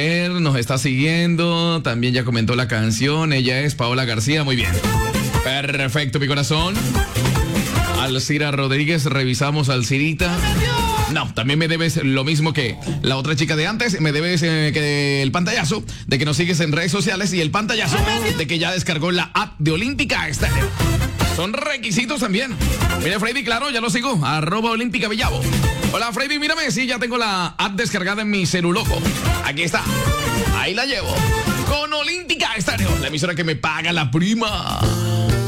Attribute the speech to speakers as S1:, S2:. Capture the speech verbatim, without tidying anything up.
S1: Nos está siguiendo, también ya comentó la canción. Ella es Paola García, muy bien. Perfecto, mi corazón. Alcira Rodríguez, revisamos Alcirita. No, también me debes lo mismo que la otra chica de antes. Me debes eh, que el pantallazo de que nos sigues en redes sociales y el pantallazo de que ya descargó la app de Olímpica Estéreo. Son requisitos también. Mire, Freddy, claro, ya lo sigo. Arroba Olímpica Villavo. Hola, Freddy, mírame. Sí, ya tengo la app descargada en mi celuloco. Aquí está. Ahí la llevo. Con Olímpica Estéreo, la emisora que me paga la prima.